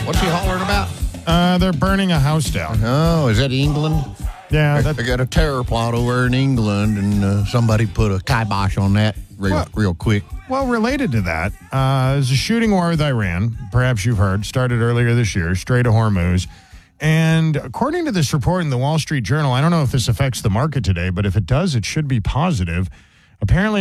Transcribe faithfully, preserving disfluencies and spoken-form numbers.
What's he hollering about? Uh, they're burning a house down. Oh, is that England? Yeah, They that, got a terror plot over in England, and uh, somebody put a kibosh on that real, What? real quick. well, related to that, uh, there's a shooting war with Iran. Perhaps you've heard. Started earlier this year, Strait of Hormuz. And according to this report in the Wall Street Journal, I don't know if this affects the market today, but if it does, it should be positive. Apparently,